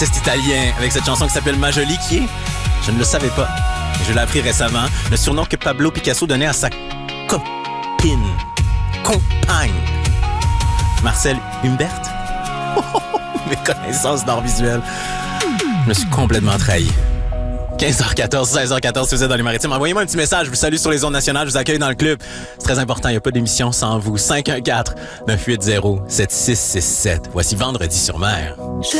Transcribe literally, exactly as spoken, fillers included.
artiste italien avec cette chanson qui s'appelle Majoli, qui est, je ne le savais pas, je l'ai appris récemment, le surnom que Pablo Picasso donnait à sa copine, compagne, Marcel Humbert. Mes connaissances d'art visuel. Je me suis complètement trahi. quinze heures quatorze, seize heures quatorze, si vous êtes dans les maritimes, envoyez-moi un petit message. Je vous salue sur les ondes nationales. Je vous accueille dans le club. C'est très important. Il n'y a pas d'émission sans vous. cinq un quatre, neuf huit zéro, sept six six sept. Voici Vendredi sur mer.